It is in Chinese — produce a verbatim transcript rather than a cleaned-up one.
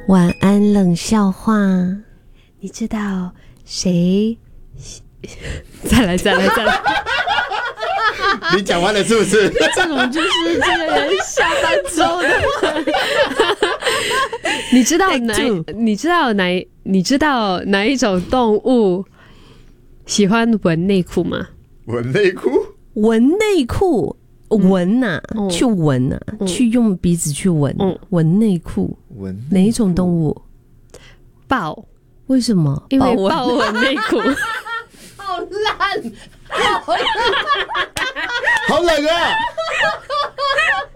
晚安冷笑话，你知道谁？再来再来再来！ 你讲完了是不是？ 这种就是这个人下班之后的。你知道哪？你知道哪？你知道哪一种动物喜欢闻内裤吗？ 闻内裤？ 闻内裤？闻呐、啊嗯，去闻呐、啊嗯，去用鼻子去闻，闻内裤。 闻哪一种动物？ 豹。 为什么？ 因为豹闻内裤。 好烂，好烂， 好冷啊！